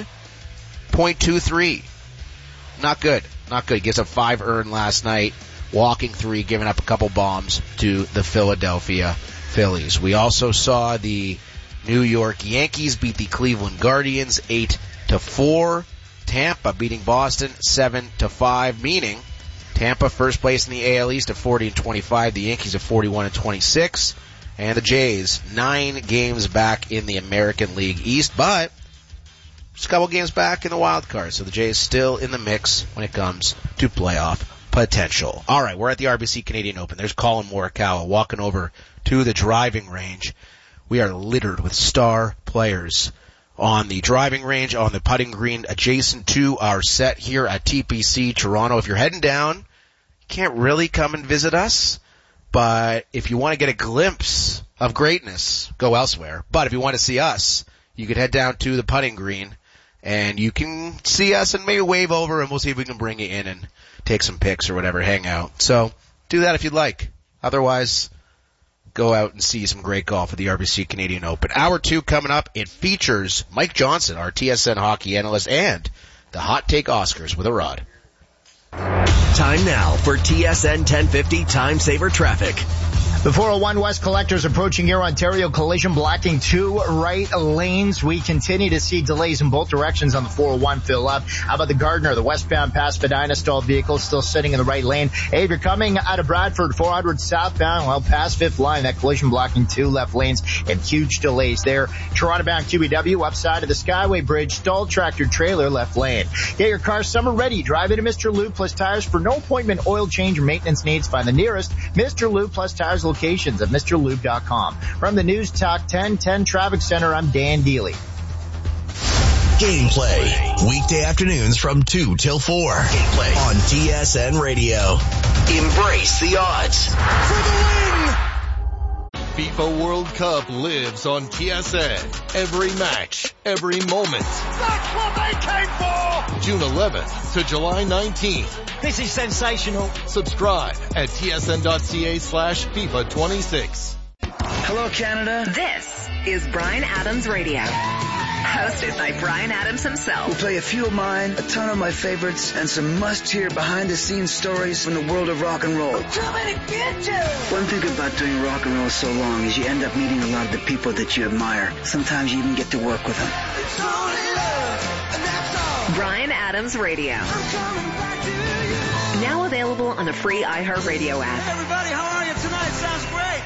10.23. Not good. Not good. Gives up 5 earned last night, walking 3, giving up a couple bombs to the Philadelphia Phillies. We also saw the New York Yankees beat the Cleveland Guardians 8-4. Tampa beating Boston 7-5, meaning Tampa first place in the AL East at 40-25. The Yankees at 41-26. And the Jays 9 games back in the American League East, but just a couple games back in the wild card. So the Jays still in the mix when it comes to playoff potential. All right, we're at the RBC Canadian Open. There's Colin Morikawa walking over to the driving range. We are littered with star players on the driving range, on the putting green, adjacent to our set here at TPC Toronto. If you're heading down, you can't really come and visit us, but if you want to get a glimpse of greatness, go elsewhere. But if you want to see us, you could head down to the putting green, and you can see us and maybe wave over, and we'll see if we can bring you in and take some pics or whatever, hang out. So do that if you'd like. Otherwise, go out and see some great golf at the RBC Canadian Open. Hour 2 coming up. It features Mike Johnson, our TSN hockey analyst, and the Hot Take Oscars with a rod. Time now for TSN 1050 Time Saver Traffic. The 401 West Collectors approaching Air Ontario collision blocking 2 right lanes. We continue to see delays in both directions on the 401 fill up. How about the Gardner, the westbound past Spadina stalled vehicle still sitting in the right lane. Hey, if you're coming out of Bradford 400 southbound, well, past 5th line, that collision blocking 2 left lanes and huge delays there. Toronto bound QEW upside of the Skyway Bridge, stalled tractor trailer left lane. Get your car summer ready. Drive into Mr. Lube Plus Tires for no appointment oil change or maintenance needs. Find the nearest Mr. Lube Plus Tires locations at MrLube.com. From the News Talk 1010 Traffic Center, I'm Dan Deely. Gameplay. Weekday afternoons from 2 till 4. Gameplay on TSN Radio. Embrace the odds. For the win! FIFA World Cup lives on TSN. Every match, every moment. That's what they came for! June 11th to July 19th. This is sensational. Subscribe at tsn.ca/FIFA26. Hello, Canada. This is Bryan Adams Radio. Hosted by Bryan Adams himself. We'll play a few of mine, a ton of my favorites, and some must-hear behind-the-scenes stories from the world of rock and roll. Too many bitches! One thing about doing rock and roll so long is you end up meeting a lot of the people that you admire. Sometimes you even get to work with them. It's only love, and that's all. Bryan Adams Radio. I'm coming back to you. Now available on the free iHeartRadio app. Hey everybody, how are you tonight? Sounds great.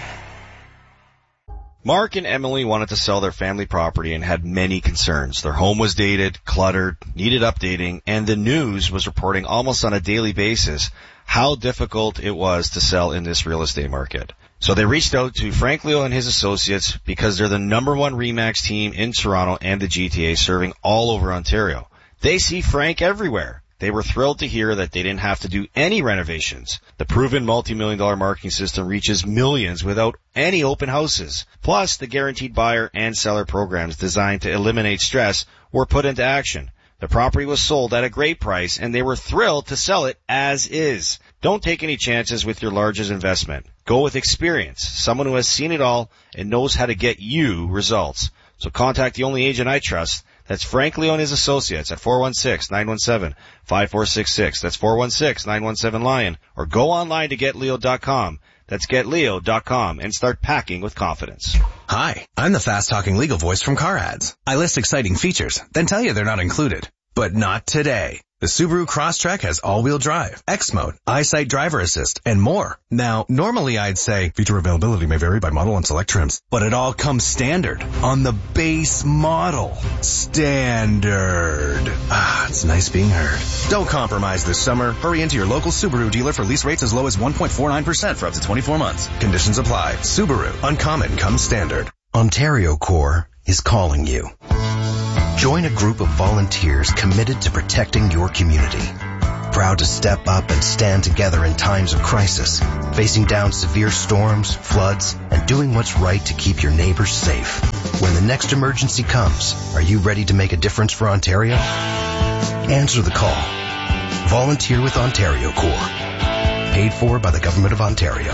Mark and Emily wanted to sell their family property and had many concerns. Their home was dated, cluttered, needed updating, and the news was reporting almost on a daily basis how difficult it was to sell in this real estate market. So they reached out to Frank Leo and his associates because they're the number 1 RE/MAX team in Toronto and the GTA, serving all over Ontario. They see Frank everywhere. They were thrilled to hear that they didn't have to do any renovations. The proven multi-million-dollar marketing system reaches millions without any open houses. Plus, the guaranteed buyer and seller programs designed to eliminate stress were put into action. The property was sold at a great price, and they were thrilled to sell it as is. Don't take any chances with your largest investment. Go with experience, someone who has seen it all and knows how to get you results. So contact the only agent I trust. That's Frank Leo and his associates at 416-917-5466. That's 416-917-LION. Or go online to getleo.com. That's getleo.com and start packing with confidence. Hi, I'm the fast-talking legal voice from Car Ads. I list exciting features, then tell you they're not included. But not today. The Subaru Crosstrek has all-wheel drive, X-Mode, EyeSight driver assist, and more. Now, normally I'd say feature availability may vary by model and select trims, but it all comes standard on the base model. Standard. Ah, it's nice being heard. Don't compromise this summer. Hurry into your local Subaru dealer for lease rates as low as 1.49% for up to 24 months. Conditions apply. Subaru. Uncommon comes standard. Ontario Corps is calling you. Join a group of volunteers committed to protecting your community. Proud to step up and stand together in times of crisis, facing down severe storms, floods, and doing what's right to keep your neighbors safe. When the next emergency comes, are you ready to make a difference for Ontario? Answer the call. Volunteer with Ontario Corps. Paid for by the Government of Ontario.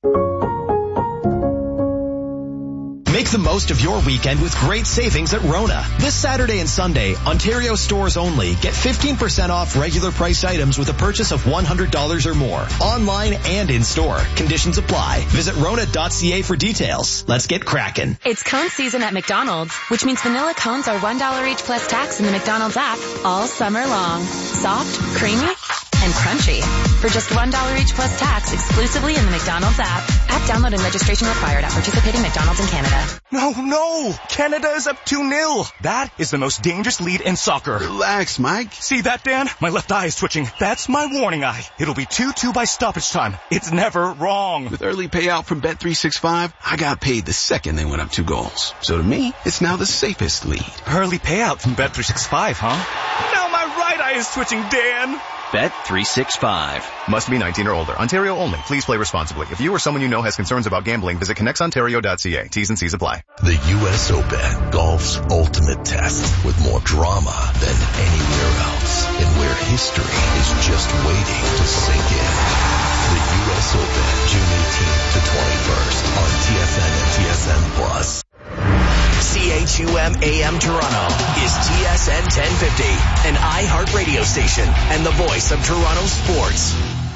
Make the most of your weekend with great savings at Rona. This Saturday and Sunday, Ontario stores only, get 15% off regular priced items with a purchase of $100 or more. Online and in store. Conditions apply. Visit Rona.ca for details. Let's get cracking. It's cone season at McDonald's, which means vanilla cones are $1 each plus tax in the McDonald's app all summer long. Soft, creamy, and crunchy. For just $1 each plus tax exclusively in the McDonald's app. App download and registration required at participating McDonald's in Canada. No! Canada is up 2-0. That is the most dangerous lead in soccer. Relax, Mike. See that, Dan? My left eye is twitching. That's my warning eye. It'll be 2-2 by stoppage time. It's never wrong. With early payout from Bet365, I got paid the second they went up 2 goals. So to me, it's now the safest lead. Early payout from Bet365, huh? Now my right eye is twitching, Dan. Bet365. Must be 19 or older. Ontario only. Please play responsibly. If you or someone you know has concerns about gambling, visit connectsontario.ca. T's and C's apply. The U.S. Open, golf's ultimate test with more drama than anywhere else and where history is just waiting to sink in. The U.S. Open, June 18th to 21st on TSN and TSN Plus. CHUM AM Toronto is TSN 1050, an iHeart radio station and the voice of Toronto sports.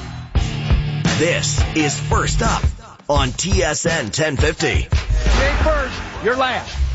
This is First Up on TSN 1050. You ain't first, you're last.